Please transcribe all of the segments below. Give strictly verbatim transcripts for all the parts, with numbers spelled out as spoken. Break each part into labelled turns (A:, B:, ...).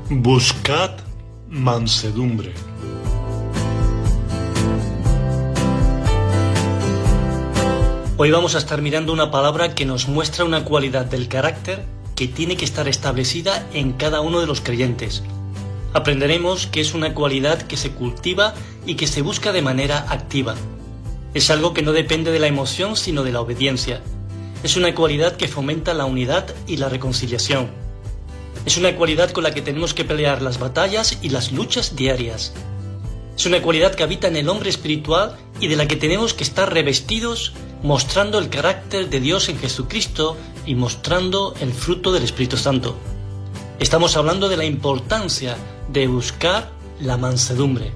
A: Buscad mansedumbre.
B: Hoy vamos a estar mirando una palabra que nos muestra una cualidad del carácter que tiene que estar establecida en cada uno de los creyentes. Aprenderemos que es una cualidad que se cultiva y que se busca de manera activa. Es algo que no depende de la emoción, sino de la obediencia. Es una cualidad que fomenta la unidad y la reconciliación. Es una cualidad con la que tenemos que pelear las batallas y las luchas diarias. Es una cualidad que habita en el hombre espiritual y de la que tenemos que estar revestidos, mostrando el carácter de Dios en Jesucristo y mostrando el fruto del Espíritu Santo. Estamos hablando de la importancia de buscar la mansedumbre.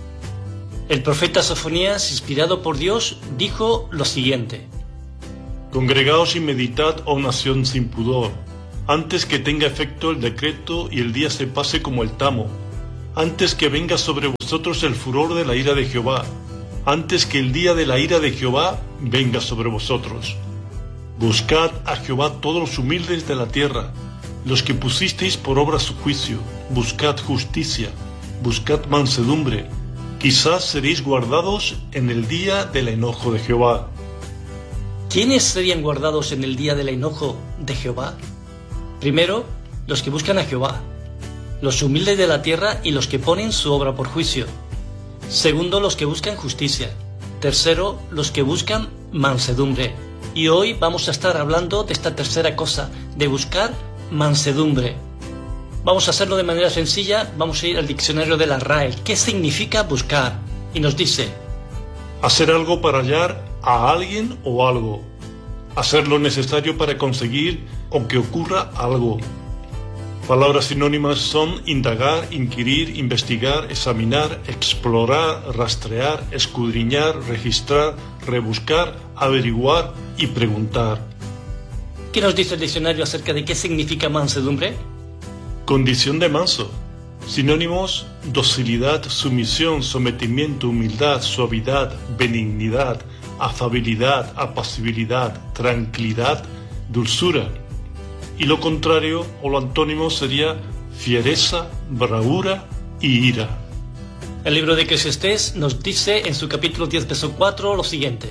B: El profeta Sofonías, inspirado por Dios, dijo lo siguiente:
A: Congregaos y meditad, oh nación sin pudor, antes que tenga efecto el decreto y el día se pase como el tamo, antes que venga sobre vosotros el furor de la ira de Jehová, antes que el día de la ira de Jehová venga sobre vosotros. Buscad a Jehová todos los humildes de la tierra, los que pusisteis por obra su juicio, buscad justicia, buscad mansedumbre, quizás seréis guardados en el día del enojo de Jehová.
B: ¿Quiénes serían guardados en el día del enojo de Jehová? Primero, los que buscan a Jehová, los humildes de la tierra y los que ponen su obra por juicio. Segundo, los que buscan justicia. Tercero, los que buscan mansedumbre. Y hoy vamos a estar hablando de esta tercera cosa, de buscar mansedumbre. Vamos a hacerlo de manera sencilla, vamos a ir al diccionario de la R A E. ¿Qué significa buscar? Y nos dice:
A: hacer algo para hallar a alguien o algo. Hacer lo necesario para conseguir o que ocurra algo. Palabras sinónimas son indagar, inquirir, investigar, examinar, explorar, rastrear, escudriñar, registrar, rebuscar, averiguar y preguntar.
B: ¿Qué nos dice el diccionario acerca de qué significa mansedumbre?
A: Condición de manso. Sinónimos: docilidad, sumisión, sometimiento, humildad, suavidad, benignidad, afabilidad, apacibilidad, tranquilidad, dulzura. Y lo contrario o lo antónimo sería fiereza, bravura y ira.
B: El libro de Eclesiastés nos dice en su capítulo diez, verso cuatro, lo siguiente: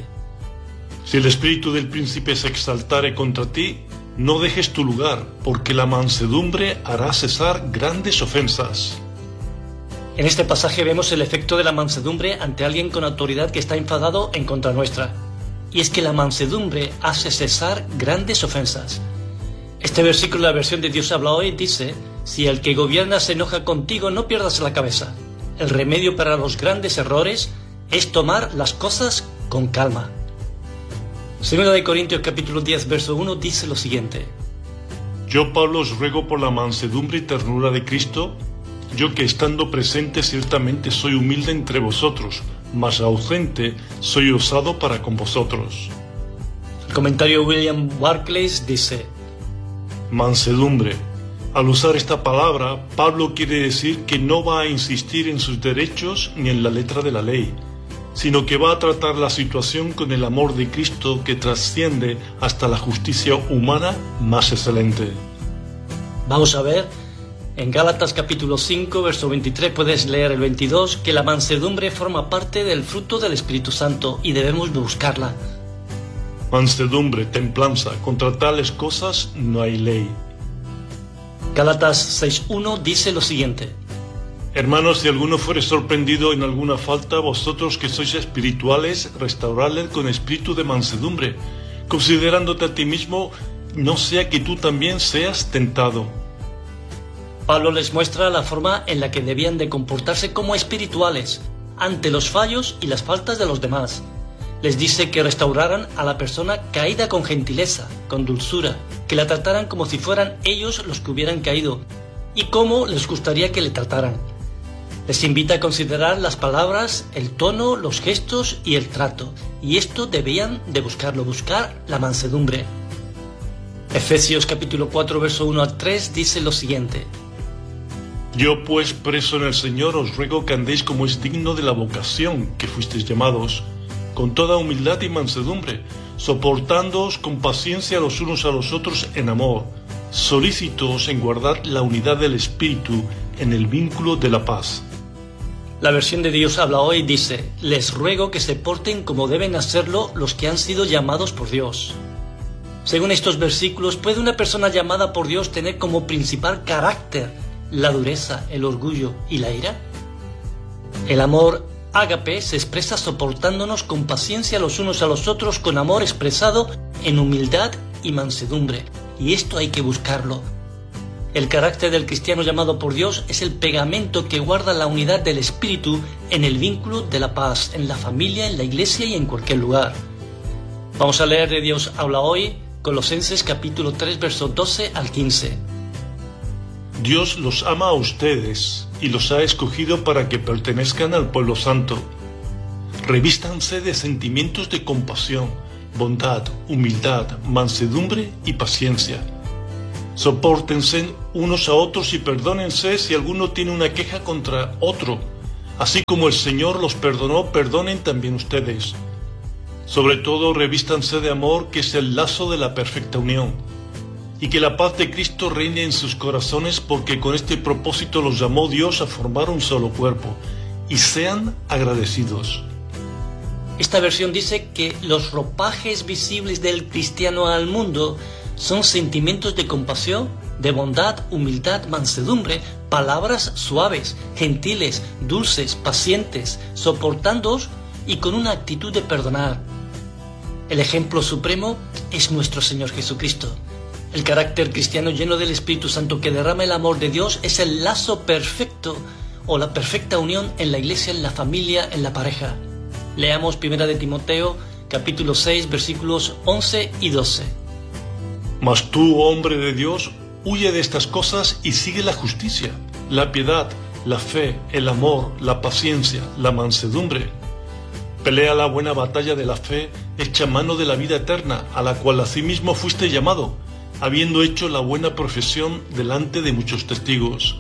A: si el espíritu del príncipe se exaltare contra ti, no dejes tu lugar, porque la mansedumbre hará cesar grandes ofensas.
B: En este pasaje vemos el efecto de la mansedumbre ante alguien con autoridad que está enfadado en contra nuestra. Y es que la mansedumbre hace cesar grandes ofensas. Este versículo de la versión de Dios habla hoy dice: si el que gobierna se enoja contigo, no pierdas la cabeza. El remedio para los grandes errores es tomar las cosas con calma. Segunda de Corintios capítulo diez, verso uno dice lo siguiente:
A: yo, Pablo, os ruego por la mansedumbre y ternura de Cristo, yo que estando presente ciertamente soy humilde entre vosotros, mas ausente soy osado para con vosotros.
B: El comentario de William Barclay dice:
A: mansedumbre. Al usar esta palabra, Pablo quiere decir que no va a insistir en sus derechos ni en la letra de la ley, sino que va a tratar la situación con el amor de Cristo que trasciende hasta la justicia humana más excelente.
B: Vamos a ver, en Gálatas capítulo cinco, verso veintitrés, puedes leer el veintidós, que la mansedumbre forma parte del fruto del Espíritu Santo y debemos buscarla.
A: Mansedumbre, templanza, contra tales cosas no hay ley.
B: Gálatas seis uno dice lo siguiente:
A: hermanos, si alguno fuere sorprendido en alguna falta, vosotros que sois espirituales, restauradle con espíritu de mansedumbre, considerándote a ti mismo, no sea que tú también seas tentado.
B: Pablo les muestra la forma en la que debían de comportarse como espirituales ante los fallos y las faltas de los demás. Les dice que restauraran a la persona caída con gentileza, con dulzura, que la trataran como si fueran ellos los que hubieran caído y cómo les gustaría que le trataran. Les invita a considerar las palabras, el tono, los gestos y el trato, y esto debían de buscarlo, buscar la mansedumbre. Efesios capítulo cuatro, verso uno al tres dice lo siguiente:
A: yo pues, preso en el Señor, os ruego que andéis como es digno de la vocación que fuisteis llamados, con toda humildad y mansedumbre, soportándoos con paciencia los unos a los otros en amor, solícitos en guardar la unidad del Espíritu en el vínculo de la paz.
B: La versión de Dios habla hoy dice: les ruego que se porten como deben hacerlo los que han sido llamados por Dios. Según estos versículos, ¿puede una persona llamada por Dios tener como principal carácter la dureza, el orgullo y la ira? El amor ágape se expresa soportándonos con paciencia los unos a los otros, con amor expresado en humildad y mansedumbre. Y esto hay que buscarlo. El carácter del cristiano llamado por Dios es el pegamento que guarda la unidad del Espíritu en el vínculo de la paz, en la familia, en la iglesia y en cualquier lugar. Vamos a leer de Dios habla hoy, Colosenses capítulo tres, versos doce al quince.
A: Dios los ama a ustedes y los ha escogido para que pertenezcan al pueblo santo. Revístanse de sentimientos de compasión, bondad, humildad, mansedumbre y paciencia. Sopórtense unos a otros y perdónense si alguno tiene una queja contra otro. Así como el Señor los perdonó, perdonen también ustedes. Sobre todo, revístanse de amor, que es el lazo de la perfecta unión. Y que la paz de Cristo reine en sus corazones, porque con este propósito los llamó Dios a formar un solo cuerpo. Y sean agradecidos.
B: Esta versión dice que los ropajes visibles del cristiano al mundo son sentimientos de compasión, de bondad, humildad, mansedumbre, palabras suaves, gentiles, dulces, pacientes, soportándoos y con una actitud de perdonar. El ejemplo supremo es nuestro Señor Jesucristo. El carácter cristiano lleno del Espíritu Santo que derrama el amor de Dios es el lazo perfecto o la perfecta unión en la iglesia, en la familia, en la pareja. Leamos primera de Timoteo, capítulo seis, versículos once y doce.
A: Mas tú, hombre de Dios, huye de estas cosas y sigue la justicia, la piedad, la fe, el amor, la paciencia, la mansedumbre. Pelea la buena batalla de la fe, echa mano de la vida eterna, a la cual asimismo fuiste llamado, habiendo hecho la buena profesión delante de muchos testigos.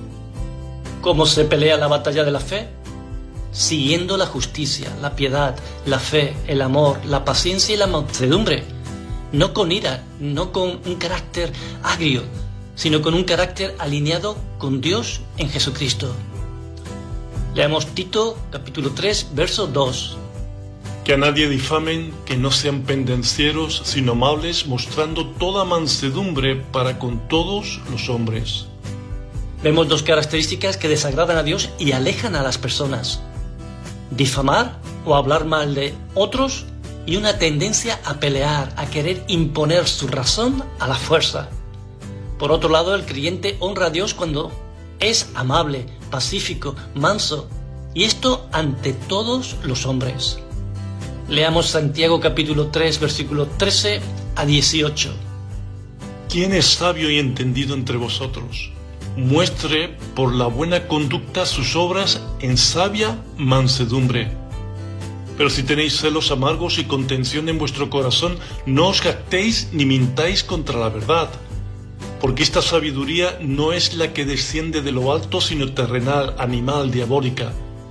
B: ¿Cómo se pelea la batalla de la fe? Siguiendo la justicia, la piedad, la fe, el amor, la paciencia y la mansedumbre. No con ira, no con un carácter agrio, sino con un carácter alineado con Dios en Jesucristo. Leamos Tito, capítulo tres, verso dos.
A: Que a nadie difamen, que no sean pendencieros, sino amables, mostrando toda mansedumbre para con todos los hombres.
B: Vemos dos características que desagradan a Dios y alejan a las personas: difamar o hablar mal de otros, y una tendencia a pelear, a querer imponer su razón a la fuerza. Por otro lado, el creyente honra a Dios cuando es amable, pacífico, manso, y esto ante todos los hombres. Leamos Santiago capítulo tres, versículo trece a dieciocho.
A: ¿Quién es sabio y entendido entre vosotros? Muestre por la buena conducta sus obras en sabia mansedumbre. Pero si tenéis celos amargos y contención en vuestro corazón, no os jactéis ni mintáis contra la verdad. Porque esta sabiduría no es la que desciende de lo alto, sino terrenal, animal, diabólica.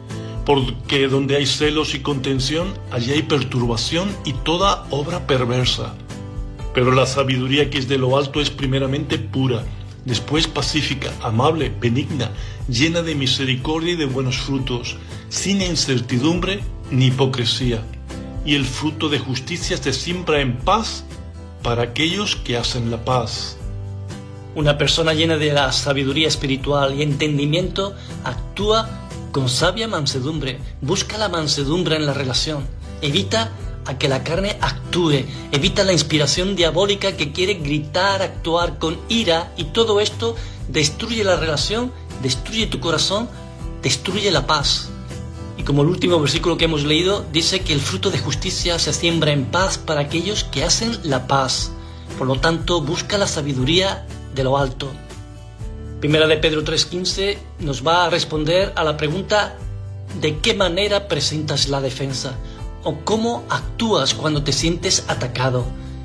A: Porque donde hay celos y contención, allí hay perturbación y toda obra perversa. Pero la sabiduría que es de lo alto es primeramente pura, después pacífica, amable, benigna, llena de misericordia y de buenos frutos, sin incertidumbre ni hipocresía. Y el fruto de justicia se siembra en paz para aquellos que hacen la paz.
B: Una persona llena de la sabiduría espiritual y entendimiento actúa con sabia mansedumbre, busca la mansedumbre en la relación, evita a que la carne actúe, evita la inspiración diabólica que quiere gritar, actuar con ira, y todo esto destruye la relación, destruye tu corazón, destruye la paz. Y como el último versículo que hemos leído, dice que el fruto de justicia se siembra en paz para aquellos que hacen la paz. Por lo tanto, busca la sabiduría de lo alto. Primera de Pedro tres quince nos va a responder a la pregunta: ¿de qué manera presentas la defensa? ¿O cómo actúas cuando te sientes atacado?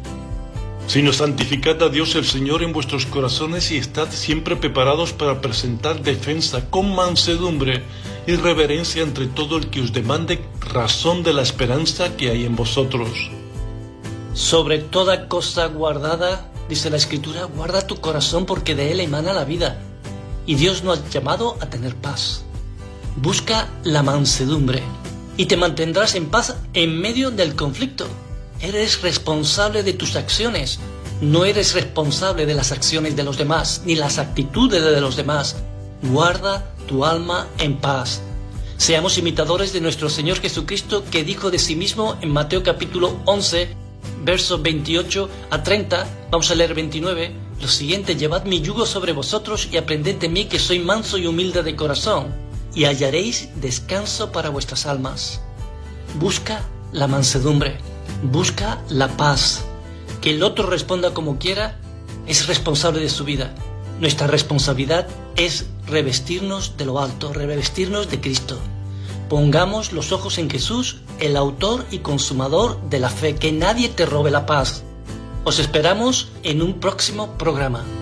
A: Sino santificad a Dios el Señor en vuestros corazones y estad siempre preparados para presentar defensa con mansedumbre y reverencia entre todo el que os demande razón de la esperanza que hay en vosotros.
B: Sobre toda cosa guardada, dice la Escritura, guarda tu corazón porque de él emana la vida. Y Dios nos ha llamado a tener paz. Busca la mansedumbre y te mantendrás en paz en medio del conflicto. Eres responsable de tus acciones. No eres responsable de las acciones de los demás, ni las actitudes de los demás. Guarda tu alma en paz. Seamos imitadores de nuestro Señor Jesucristo, que dijo de sí mismo en Mateo capítulo once, versos veintiocho a treinta, vamos a leer veintinueve, lo siguiente: llevad mi yugo sobre vosotros y aprended de mí, que soy manso y humilde de corazón, y hallaréis descanso para vuestras almas. Busca la mansedumbre, busca la paz. Que el otro responda como quiera es responsable de su vida. Nuestra responsabilidad es revestirnos de lo alto, revestirnos de Cristo. Pongamos los ojos en Jesús, el autor y consumador de la fe. Que nadie te robe la paz. Os esperamos en un próximo programa.